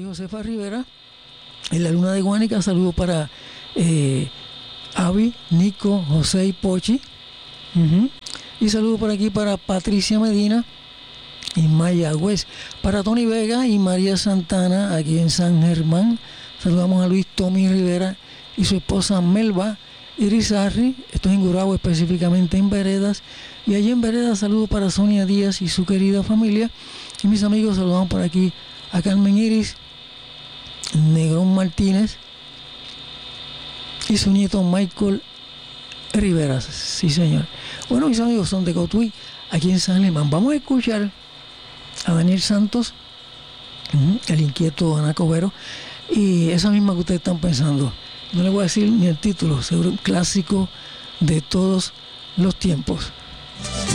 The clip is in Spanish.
Josefa Rivera. En la Luna de Guánica, saludos para Avi, Nico, José y Pochi. Y saludos por aquí para Patricia Medina y Mayagüez. Para Tony Vega y María Santana, aquí en San Germán. Saludamos a Luis Tommy Rivera y su esposa Melba Irizarry. Esto es en Gurabo, específicamente en Veredas. Y allí en Veredas, saludos para Sonia Díaz y su querida familia. Y mis amigos, saludamos por aquí a Carmen Iris, Negrón Martínez y su nieto Michael Rivera. Sí, señor. Bueno, mis amigos, son de Cotuí, aquí en San Germán. Vamos a escuchar a Daniel Santos, el inquieto Anacobero, y esa misma que ustedes están pensando. No les voy a decir ni el título, seguro un clásico de todos los tiempos.